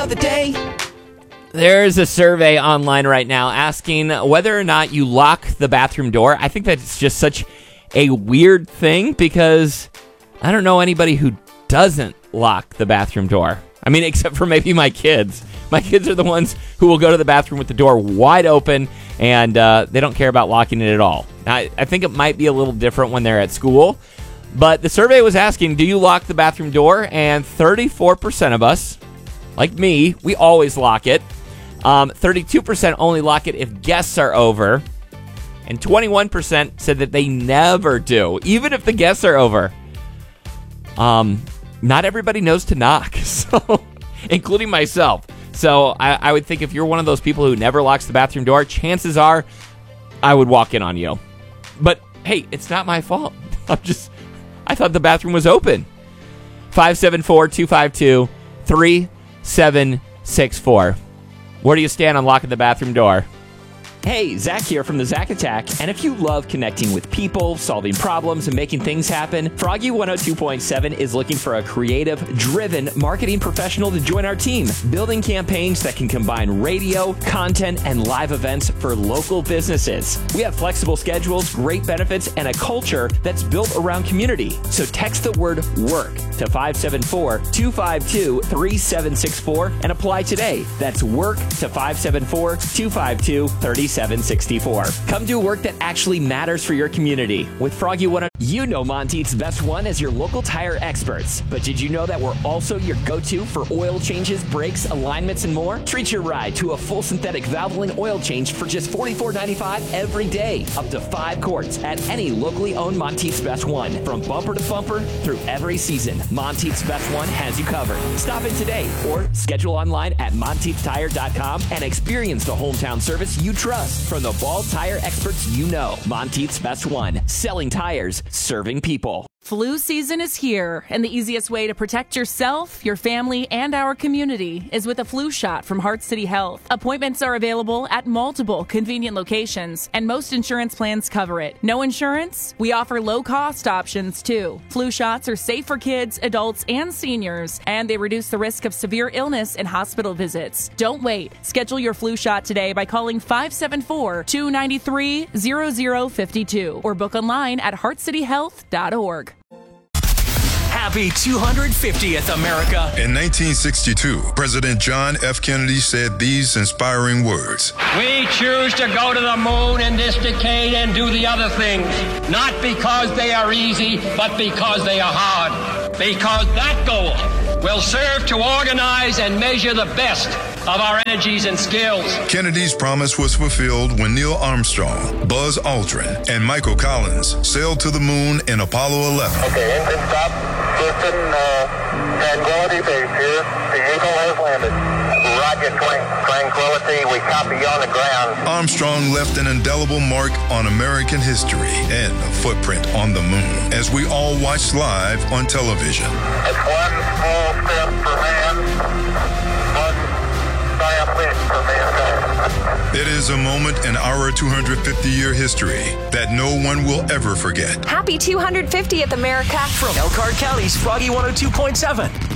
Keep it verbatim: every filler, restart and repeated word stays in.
the day. There's a survey online right now asking whether or not you lock the bathroom door. I think that's just such a weird thing because I don't know anybody who doesn't lock the bathroom door. I mean, except for maybe my kids. My kids are the ones who will go to the bathroom with the door wide open, and uh, they don't care about locking it at all. I, I think it might be a little different when they're at school, but the survey was asking, do you lock the bathroom door? And thirty-four percent of us, like me, we always lock it. Um, thirty-two percent only lock it if guests are over, and twenty-one percent said that they never do, even if the guests are over. Um, not everybody knows to knock, so including myself. So I, I would think if you're one of those people who never locks the bathroom door, chances are I would walk in on you. But hey, it's not my fault. I'm just, I thought the bathroom was open. five seven four, two five two, three seven six four. Where do you stand on locking the bathroom door? Hey, Zach here from the Zach Attack, and if you love connecting with people, solving problems, and making things happen, Froggy one oh two point seven is looking for a creative, driven marketing professional to join our team, building campaigns that can combine radio, content, and live events for local businesses. We have flexible schedules, great benefits, and a culture that's built around community. So text the word WORK to five seven four, two five two, three seven six four and apply today. That's WORK to five seven four, two five two, three seven six four. Come do work that actually matters for your community. With Froggy one oh, you know Monteith's Best One as your local tire experts. But did you know that we're also your go-to for oil changes, brakes, alignments, and more? Treat your ride to a full synthetic Valvoline oil change for just forty-four ninety-five every day. Up to five quarts at any locally owned Monteith's Best One. From bumper to bumper through every season, Monteith's Best One has you covered. Stop in today or schedule online at monteith tire dot com and experience the hometown service you trust from the Ball Tire experts you know. Monteith's Best One. Selling tires, serving people. Flu season is here, and the easiest way to protect yourself, your family, and our community is with a flu shot from Heart City Health. Appointments are available at multiple convenient locations, and most insurance plans cover it. No insurance? We offer low-cost options, too. Flu shots are safe for kids, adults, and seniors, and they reduce the risk of severe illness and hospital visits. Don't wait. Schedule your flu shot today by calling five seven four, two nine three, zero zero five two or book online at heart city health dot org. Happy two hundred fiftieth, America. In nineteen sixty-two, President John F. Kennedy said these inspiring words. We choose to go to the moon in this decade and do the other things, not because they are easy, but because they are hard. Because that goal will serve to organize and measure the best of our energies and skills. Kennedy's promise was fulfilled when Neil Armstrong, Buzz Aldrin, and Michael Collins sailed to the moon in Apollo eleven. Okay, engine stop. Houston, uh, Tranquility Base here. The Eagle has landed. Roger, Tranquility, we copy you on the ground. Armstrong left an indelible mark on American history and a footprint on the moon as we all watched live on television. It's one small step for man, one giant leap for mankind. It is a moment in our two hundred fifty year history that no one will ever forget. Happy two hundred fiftieth, America. From Elkhart County's Froggy one oh two point seven.